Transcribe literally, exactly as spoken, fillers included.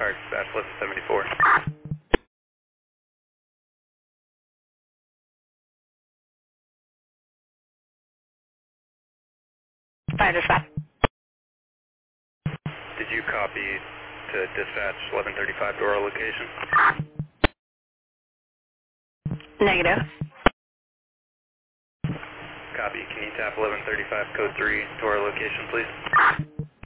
Alright, dispatch eleven seventy-four. Fire dispatch. Did you copy to dispatch eleven thirty-five to our location? Negative. Copy. Can you tap eleven thirty-five code three to our location, please?